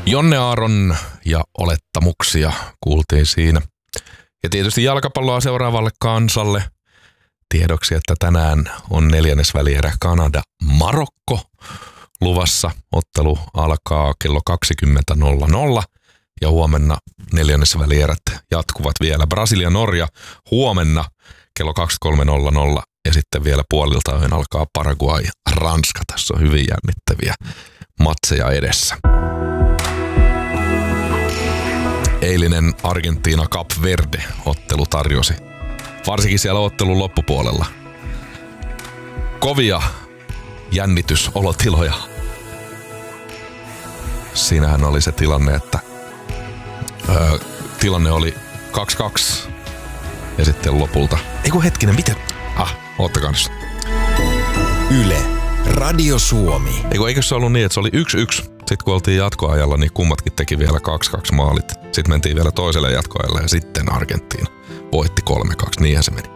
Jonne Aaron ja olettamuksia kuultiin siinä. Ja tietysti jalkapalloa seuraavalle kansalle. Tiedoksi, että tänään on neljännesvälierä Kanada-Marokko luvassa. Ottelu alkaa kello 20.00 ja huomenna neljännesvälierät jatkuvat vielä. Brasilia-Norja huomenna kello 23.00 ja sitten vielä puolilta yön alkaa Paraguay-Ranska. Tässä on hyvin jännittäviä matseja edessä. Eilinen Argentiina Cap Verde-ottelu tarjosi, varsinkin siellä ottelun loppupuolella, kovia jännitysolotiloja. Siinähän oli se tilanne, että tilanne oli 2-2 ja sitten lopulta... Hetkinen, miten? Oottakaa nyt. Yle, Radio Suomi. Eikö se ollut niin, että se oli 1-1. Sitten kun oltiin jatkoajalla, niin kummatkin teki vielä 2-2 maalit. Sitten mentiin vielä toiselle jatkoajalle ja sitten Argentiina voitti 3-2. Niinhän se meni.